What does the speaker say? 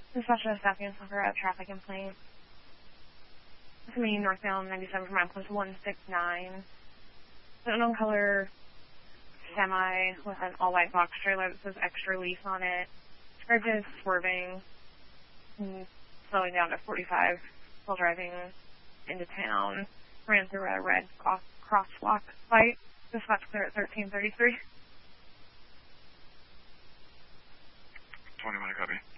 Dispatcher Staffing Center, a traffic complaint. This is me, northbound 97 for milepost 169. The unknown color semi with an all-white box trailer that says extra leaf on it. Described as swerving and slowing down to 45 while driving into town. Ran through a red crosswalk light. Dispatch clear at 1333. 21, copy.